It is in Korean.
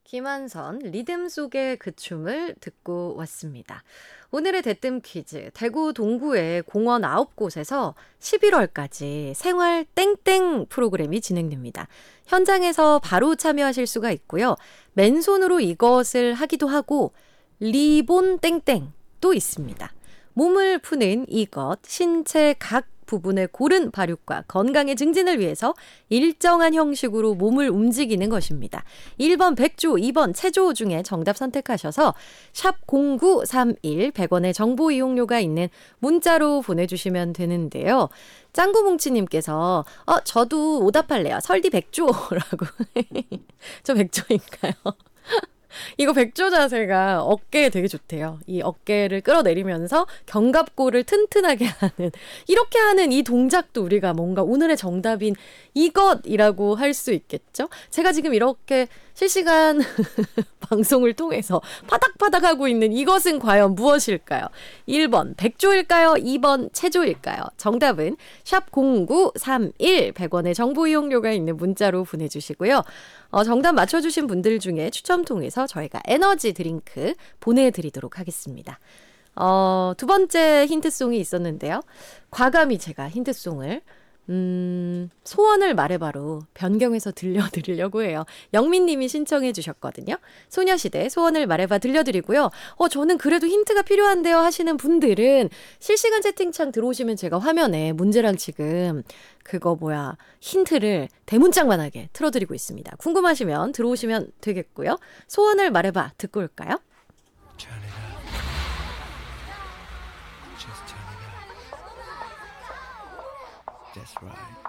김한선 리듬 속의 그 춤을 듣고 왔습니다. 오늘의 대뜸 퀴즈. 대구 동구의 공원 9곳에서 11월까지 생활 땡땡 프로그램이 진행됩니다. 현장에서 바로 참여하실 수가 있고요. 맨손으로 이것을 하기도 하고 리본 땡땡도 있습니다. 몸을 푸는 이것, 신체 각 부분의 고른 발육과 건강의 증진을 위해서 일정한 형식으로 몸을 움직이는 것입니다. 1번 백조, 2번 체조 중에 정답 선택하셔서 샵 0931 100원의 정보 이용료가 있는 문자로 보내주시면 되는데요. 짱구뭉치님께서 저도 오답할래요. 설디 백조라고. 저 백조인가요? 이거 백조 자세가 어깨에 되게 좋대요. 이 어깨를 끌어내리면서 견갑골을 튼튼하게 하는, 이렇게 하는 이 동작도 우리가 뭔가 오늘의 정답인 이것이라고 할 수 있겠죠? 제가 지금 이렇게 실시간 방송을 통해서 파닥파닥 하고 있는 이것은 과연 무엇일까요? 1번 백조일까요? 2번 체조일까요? 정답은 샵 0931 100원의 정보 이용료가 있는 문자로 보내주시고요. 정답 맞춰주신 분들 중에 추첨 통해서 저희가 에너지 드링크 보내드리도록 하겠습니다. 두 번째 힌트송이 있었는데요. 과감히 제가 힌트송을 소원을 말해봐로 변경해서 들려드리려고 해요. 영민님이 신청해 주셨거든요. 소녀시대 소원을 말해봐 들려드리고요. 저는 그래도 힌트가 필요한데요 하시는 분들은 실시간 채팅창 들어오시면 제가 화면에 문제랑 지금 힌트를 대문짝만하게 틀어드리고 있습니다. 궁금하시면 들어오시면 되겠고요. 소원을 말해봐 듣고 올까요? Turn it up. Just turn it up. That's right.